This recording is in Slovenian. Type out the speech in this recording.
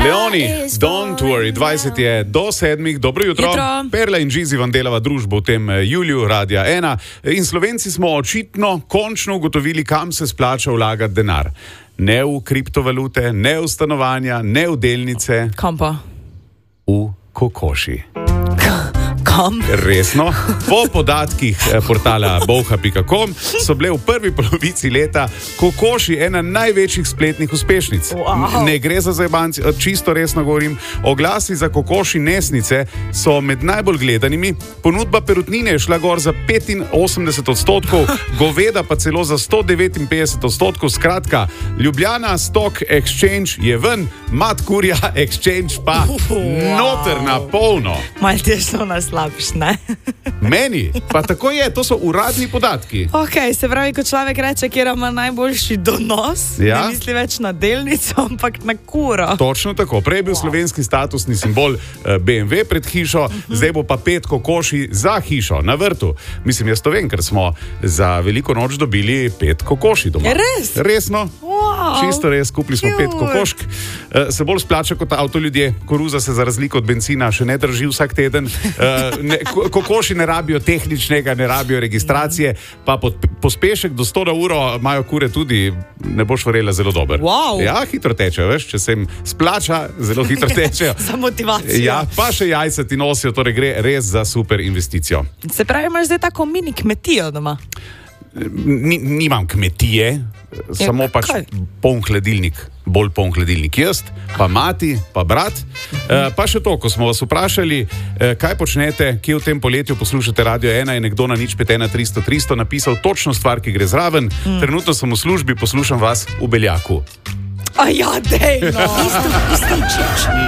Leoni, don't worry, 20 je do 7, dobro jutro. Perla in Žizi vam delava družbo v tem juliju, Radia 1. In Slovenci smo očitno končno ugotovili, kam se splača vlagati denar. Ne v kriptovalute, ne v stanovanja, ne v delnice. Kam pa? V kokoši. Kam? Resno. Po podatkih portala bolha.com so bile v prvi polovici leta kokoši ena največjih spletnih uspešnic. Wow. Ne gre za zajebanci, čisto resno govorim. Oglasi za kokoši nesnice so med najbolj gledanimi. Ponudba perutnine je šla gor za 85%, goveda pa celo za 159%. Skratka, Ljubljana Stock Exchange je ven, Mat Kurja Exchange pa noter na polno. Mal ti je šlo na slabš, ne? Meni, pa tako je, to so uradni podatki. Ok, se pravi, ko človek reče, kjer ima najboljši donos, Ja. ne misli več na delnico, ampak na kuro. Točno tako. Prej je bil slovenski statusni simbol BMW pred hišo, zdaj bo pa 5 kokoši za hišo na vrtu. Mislim, jaz to vem, ker smo za veliko noč dobili 5 kokoši doma. Je res? Resno. Wow. Čisto res, kupili smo 5 Cute. kokošk. Se bolj splača kot avto ljudje. Koruza se za razliko od benzina še ne drži vsak teden. Kokoši ne rabijo tehničnega, ne rabijo registracije, pa pospešek do 100 na uro imajo kure tudi, ne boš verjela, zelo dober. Wow. Ja, hitro tečejo, veš, če se jim splača, zelo hitro tečejo. Za motivacijo. Ja, pa še jajca ti nosijo, torej gre res za super investicijo. Se pravi, imaš zdaj tako mini kmetijo doma. Nimam kmetije, samo pač kaj? poln hladilnik, bolj poln hladilnik jaz, pa mati, pa brat. Pa še to, ko smo vas vprašali, kaj počnete, kje v tem poletju poslušate Radio 1, je nekdo na 051 300 300 napisal točno stvar, ki gre zraven. Trenutno sem v službi, poslušam vas v Beljaku. A ja, dej, no.